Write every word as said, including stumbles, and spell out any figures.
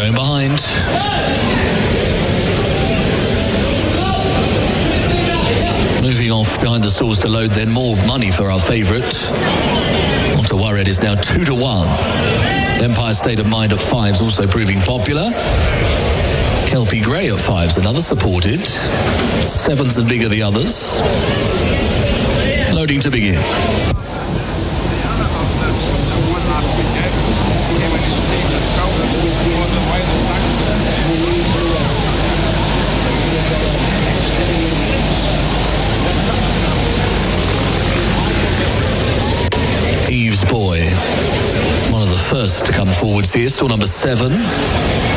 going behind. Moving off behind the stalls to load, then more money for our favourite. Onto Worried is now two to one. Empire State of Mind at five's also proving popular. Kelpie Grey at five's another supported. Sevens and bigger the others. Loading to begin. Eve's Boy, one of the first to come forwards here, stall number seven.